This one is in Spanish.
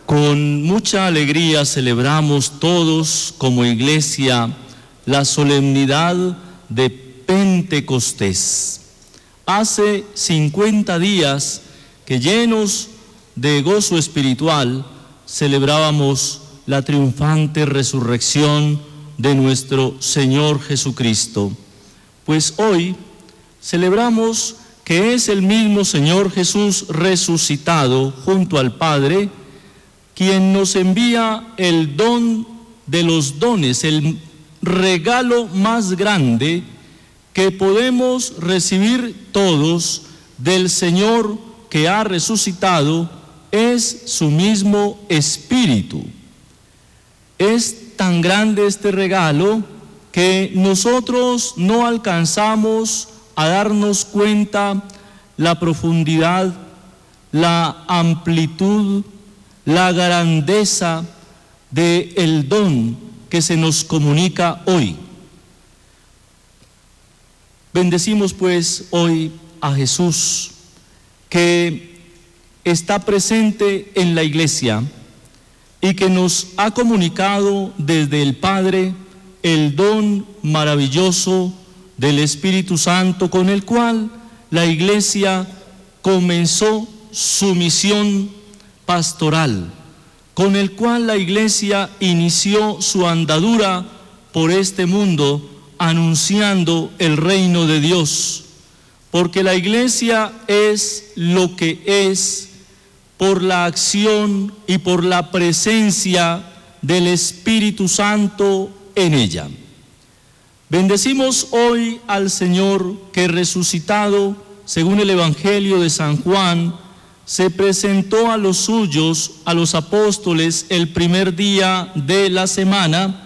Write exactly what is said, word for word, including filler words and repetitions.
Con mucha alegría celebramos todos como iglesia la solemnidad de Pentecostés. Hace cincuenta días que, llenos de gozo espiritual, celebrábamos la triunfante resurrección de nuestro Señor Jesucristo. Pues hoy celebramos que es el mismo Señor Jesús resucitado junto al Padre quien nos envía el don de los dones, el regalo más grande que podemos recibir todos del Señor que ha resucitado, es su mismo Espíritu. Es tan grande este regalo que nosotros no alcanzamos a darnos cuenta la profundidad, la amplitud, la grandeza del don que se nos comunica hoy. Bendecimos pues hoy a Jesús, que está presente en la iglesia y que nos ha comunicado desde el Padre el don maravilloso del Espíritu Santo, con el cual la iglesia comenzó su misión pastoral, con el cual la iglesia inició su andadura por este mundo anunciando el reino de Dios, porque la iglesia es lo que es por la acción y por la presencia del Espíritu Santo en ella. Bendecimos hoy al Señor que, resucitado, según el Evangelio de San Juan, se presentó a los suyos, a los apóstoles, el primer día de la semana,